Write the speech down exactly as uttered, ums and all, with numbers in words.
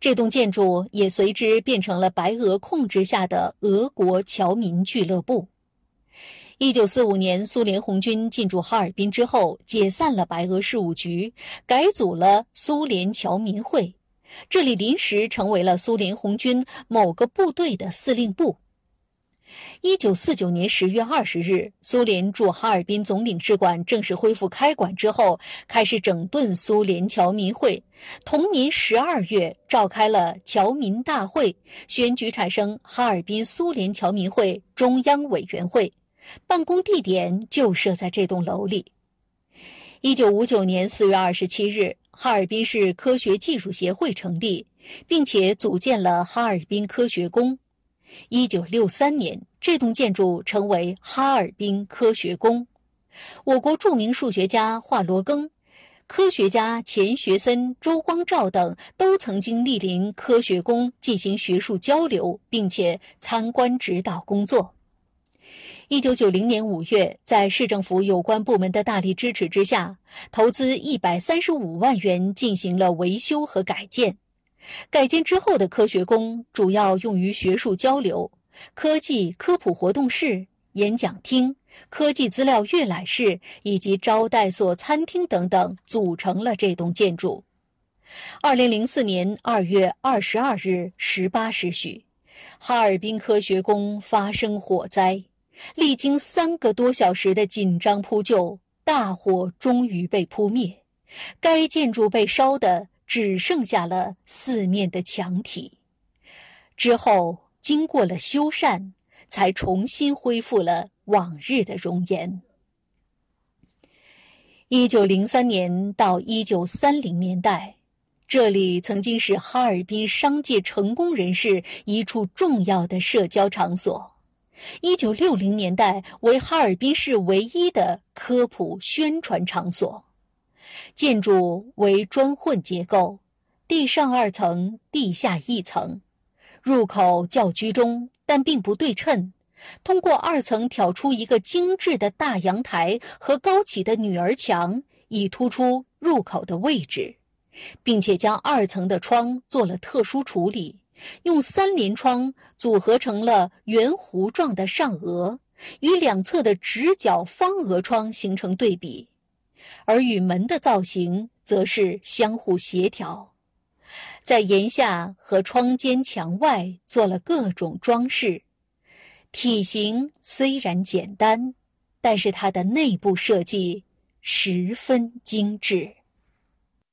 这栋建筑也随之变成了白俄控制下的俄国侨民俱乐部。一九四五年，苏联红军进驻哈尔滨之后，解散了白俄事务局，改组了苏联侨民会，这里临时成为了苏联红军某个部队的司令部。一九四九年十月二十日，苏联驻哈尔滨总领事馆正式恢复开馆之后，开始整顿苏联侨民会。同年十二月，召开了侨民大会，选举产生哈尔滨苏联侨民会中央委员会，办公地点就设在这栋楼里。一九五九年四月二十七日，哈尔滨市科学技术协会成立，并且组建了哈尔滨科学宫。一九六三年，这栋建筑成为哈尔滨科学宫。我国著名数学家华罗庚、科学家钱学森、周光召等都曾经莅临科学宫进行学术交流，并且参观指导工作。一九九零年五月，在市政府有关部门的大力支持之下，投资一百三十五万元进行了维修和改建。改建之后的科学宫主要用于学术交流，科技科普活动室、演讲厅、科技资料阅览室以及招待所、餐厅等等组成了这栋建筑。二零零四年二月二十二日十八时许，哈尔滨科学宫发生火灾，历经三个多小时的紧张扑救，大火终于被扑灭，该建筑被烧得只剩下了四面的墙体。之后经过了修缮，才重新恢复了往日的容颜。一九零三年到一九三零年代，这里曾经是哈尔滨商界成功人士一处重要的社交场所。一九六零年代为哈尔滨市唯一的科普宣传场所。建筑为砖混结构，地上二层，地下一层，入口较居中，但并不对称。通过二层挑出一个精致的大阳台和高起的女儿墙，以突出入口的位置，并且将二层的窗做了特殊处理，用三联窗组合成了圆弧状的上额，与两侧的直角方额窗形成对比，而与门的造型则是相互协调。在檐下和窗间墙外做了各种装饰，体型虽然简单，但是它的内部设计十分精致。